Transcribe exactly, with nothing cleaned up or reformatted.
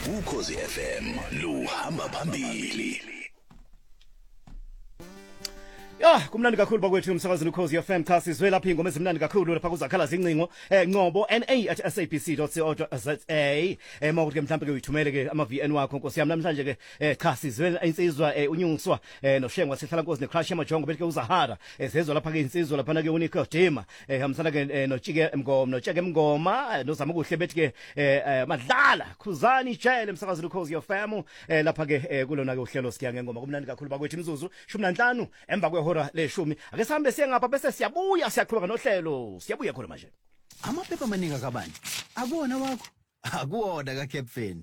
Ukhozi F M luhamba phambili. Ya kumnandi kakhulu bakwethu umsakazini Ukhozi F M cha sizwe lapha ingoma ezimnandi kakhulu lapha kuzakhala zincingo eh Ncobo n a at s a b c dot co dot za eh mawuthi ke mhlambe ke uyithumele ke ama V N wakho Nkosi yami namhlanje ke eh cha sizwe insizwa unyunguswa eh noshengwa sihlala Nkosi necrush emajongo bethe ke uzahara ezezwe lapha ke insizwa lapha ke uNico Dima eh hamsana ke noTshike Mngoma noTsheke Mngoma nozama ukuhle bethi ke eh madlala khuzani ijele umsakazini Ukhozi F M eh lapha ke kulona ke uhlelo siya ngengoma kumnandi kakhulu bakwethu imzuzu shumi nanhlanu emva kwe hora leshumi ake sihambe siye ngapha bese siyabuya siyaqhubeka nohlelo siyabuya khona manje amaphepha amaningi akabani akuwona wakho akuwona ka Captain